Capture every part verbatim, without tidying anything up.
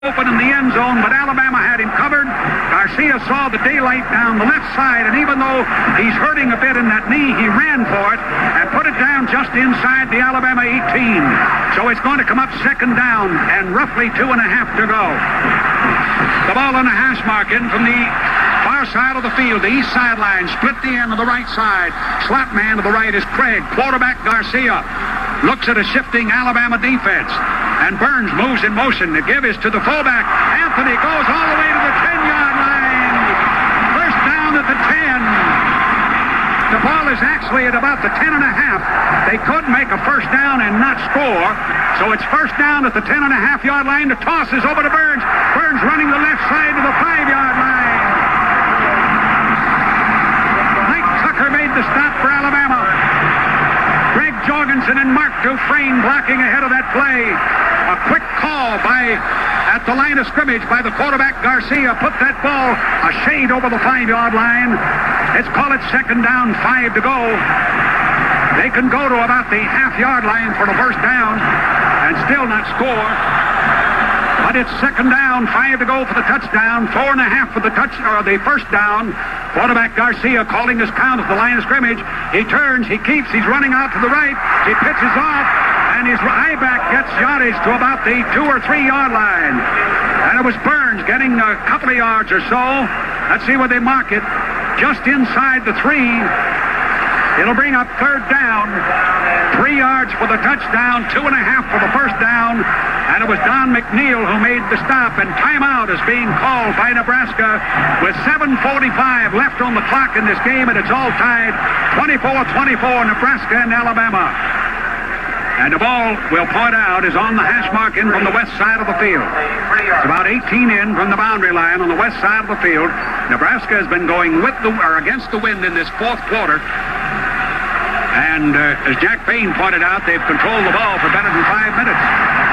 open in the end zone, but Alabama had him covered. Garcia saw the daylight down the left side, and even though he's hurting a bit in that knee, he ran for it and put it down just inside the Alabama eighteen. So it's going to come up second down and roughly two and a half to go. The ball on the hash mark in from the far side of the field, the east sideline, split the end to the right side. Slot man to the right is Craig. Quarterback Garcia looks at a shifting Alabama defense. And Burns moves in motion. The give is to the fullback. Anthony goes all the way to the ten-yard line. First down at the ten. The ball is actually at about the ten and a half. They could make a first down and not score. So it's first down at the ten and a half yard line. The toss is over to Burns. Burns running the left side to the five-yard line. Mike Tucker made the stop for Alabama. Greg Jorgensen and Mark Dufresne blocking ahead of that play. A quick call by, at the line of scrimmage by the quarterback Garcia, put that ball a shade over the five-yard line. Let's call it second down, five to go. They can go to about the half-yard line for the first down and still not score. But it's second down, five to go for the touchdown, four and a half for the touch or the first down. Quarterback Garcia calling his count at the line of scrimmage. He turns, he keeps, he's running out to the right. He pitches off, and his eye back gets yardage to about the two or three yard line. And it was Burns getting a couple of yards or so. Let's see where they mark it. Just inside the three. It'll bring up third down. Three yards for the touchdown, two and a half for the first down. And it was Don McNeil who made the stop. And timeout is being called by Nebraska with seven forty-five left on the clock in this game, and it's all tied twenty-four twenty-four, Nebraska and Alabama. And the ball, we'll point out, is on the hash mark in from the west side of the field. It's about eighteen in from the boundary line on the west side of the field. Nebraska has been going with the or against the wind in this fourth quarter. And uh, as Jack Payne pointed out, they've controlled the ball for better than five minutes.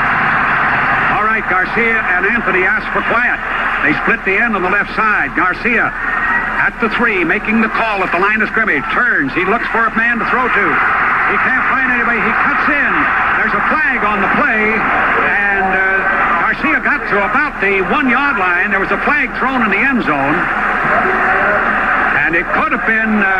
All right, Garcia and Anthony ask for quiet. They split the end on the left side. Garcia at the three, making the call at the line of scrimmage. Turns. He looks for a man to throw to. He can't find anybody. He cuts in. There's a flag on the play, and uh, Garcia got to about the one-yard line. There was a flag thrown in the end zone, and it could have been uh,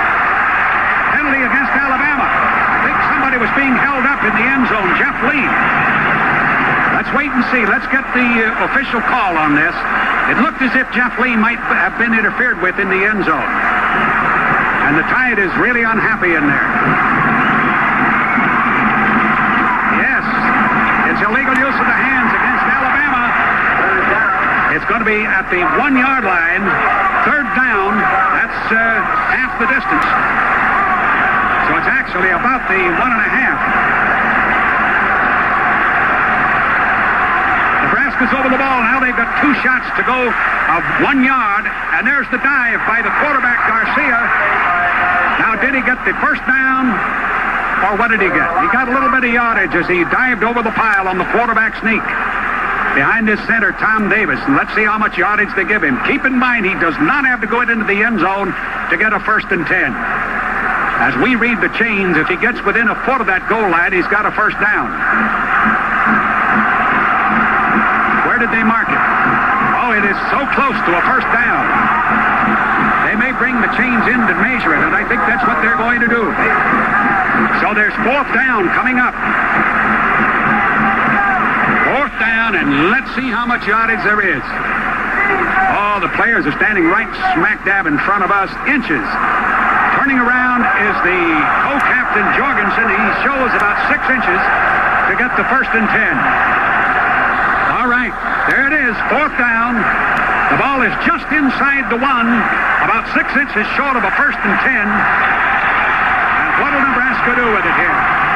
penalty against Alabama. I think somebody was being held up in the end zone. Jeff Lee. Let's wait and see. Let's get the uh, official call on this. It looked as if Jeff Lee might have been interfered with in the end zone, and the Tide is really unhappy in there. Illegal use of the hands against Alabama. It's going to be at the one-yard line. Third down. That's uh, half the distance. So it's actually about the one and a half. Nebraska's over the ball. Now they've got two shots to go of one yard. And there's the dive by the quarterback, Garcia. Now, did he get the first down? Or what did he get? He got a little bit of yardage as he dived over the pile on the quarterback sneak. Behind his center, Tom Davis. And let's see how much yardage they give him. Keep in mind, he does not have to go into the end zone to get a first and ten. As we read the chains, if he gets within a foot of that goal line, he's got a first down. Where did they mark it? Oh, it is so close to a first down. They may bring the chains in to measure it, and I think that's what they're going to do. So there's fourth down coming up. Fourth down, and let's see how much yardage there is. Oh, the players are standing right smack dab in front of us, inches. Turning around is the co-captain Jorgensen. He shows about six inches to get the first and ten. All right, there it is, fourth down. The ball is just inside the one, about six inches short of a first and ten. What will Nebraska do with it here?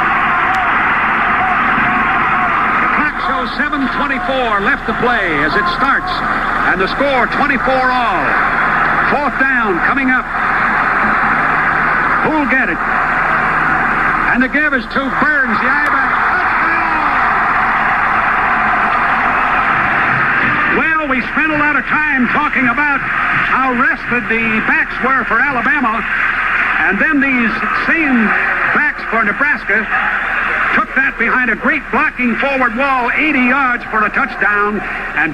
The clock shows seven twenty-four left to play as it starts. And the score, twenty-four all. Fourth down coming up. Who'll get it? And the give is to Burns, the I-back. Well, we spent a lot of time talking about how rested the backs were for Alabama. And then these same backs for Nebraska took that behind a great blocking forward wall, eighty yards for a touchdown. And